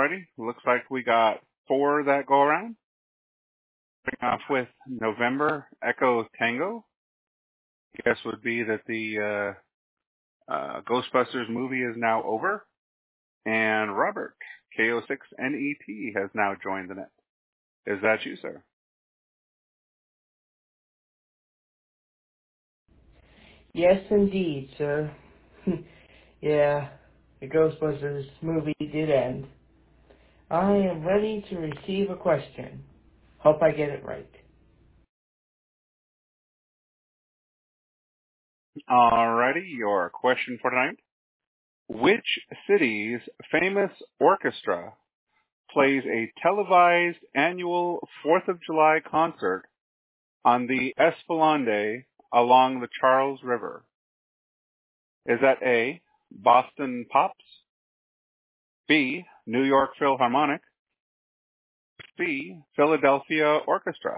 Alrighty. Looks like we got 4 that go around. Starting off with November Echo Tango. Guess would be that the Ghostbusters movie is now over. And Robert, KO6NET, has now joined the net. Is that you, sir? Yes, indeed, sir. Yeah, the Ghostbusters movie did end. I am ready to receive a question. Hope I get it right. Alrighty, your question for tonight. Which city's famous orchestra plays a televised annual 4th of July concert on the Esplanade along the Charles River? Is that A, Boston Pops, B, New York Philharmonic, C, Philadelphia Orchestra?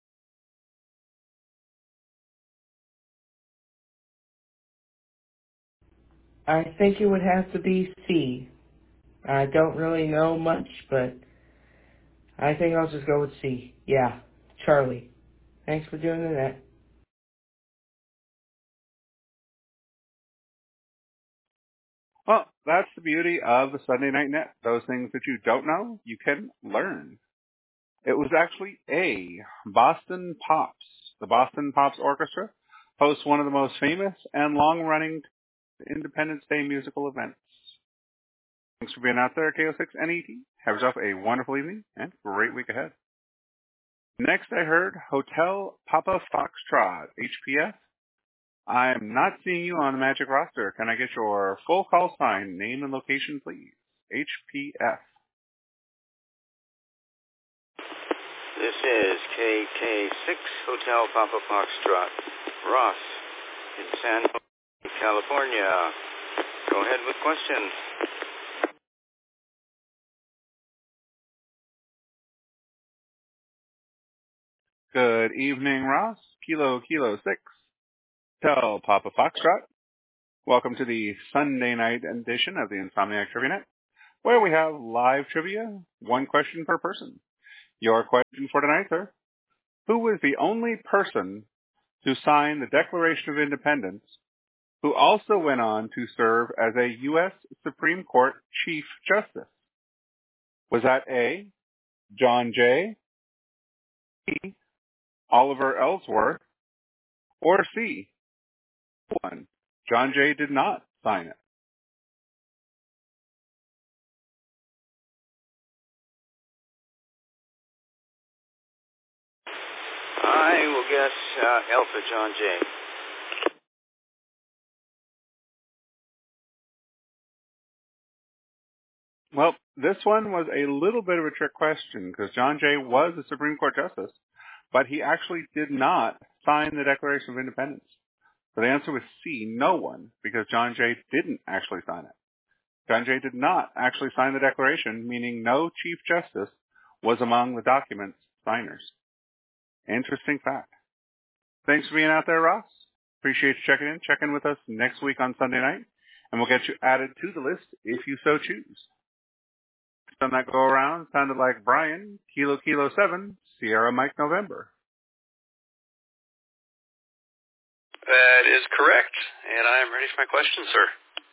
I think it would have to be C. I don't really know much, but I think I'll just go with C. Yeah, Charlie. Thanks for doing that. Well, that's the beauty of the Sunday Night Net. Those things that you don't know, you can learn. It was actually A, Boston Pops. The Boston Pops Orchestra hosts one of the most famous and long-running Independence Day musical events. Thanks for being out there, KO6NET. Have yourself a wonderful evening and great week ahead. Next, I heard Hotel Papa Foxtrot, HPF. I am not seeing you on the Magic roster. Can I get your full call sign, name, and location, please? HPF. This is KK6 Hotel Papa Foxtrot, Ross, in San Jose, California. Go ahead with questions. Good evening, Ross. Kilo 6. Tell Papa Foxtrot. Welcome to the Sunday night edition of the Insomniac Trivia Net, where we have live trivia, 1 question per person. Your question for tonight, sir. Who was the only person to sign the Declaration of Independence who also went on to serve as a U.S. Supreme Court Chief Justice? Was that A, John Jay, B, Oliver Ellsworth, or C, one, John Jay did not sign it? I will guess Alpha John Jay. Well, this one was a little bit of a trick question because John Jay was a Supreme Court Justice, but he actually did not sign the Declaration of Independence. So the answer was C, no one, because John Jay didn't actually sign it. John Jay did not actually sign the Declaration, meaning no Chief Justice was among the document's signers. Interesting fact. Thanks for being out there, Ross. Appreciate you checking in. Check in with us next week on Sunday night, and we'll get you added to the list if you so choose. On that go around sounded like Brian, Kilo 7, Sierra Mike November. That is correct, and I am ready for my question, sir.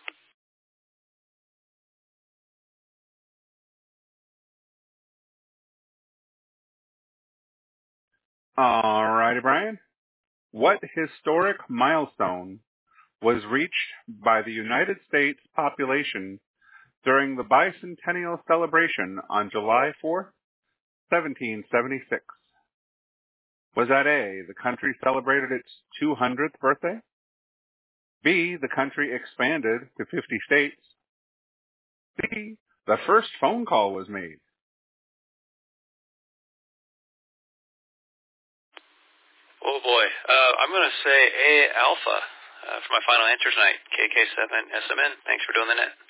All righty, Brian. What historic milestone was reached by the United States population during the bicentennial celebration on July 4th, 1776? Was that A, the country celebrated its 200th birthday? B, the country expanded to 50 states? C, the first phone call was made? Oh boy, I'm going to say A Alpha for my final answer tonight. KK7SMN. Thanks for doing the net.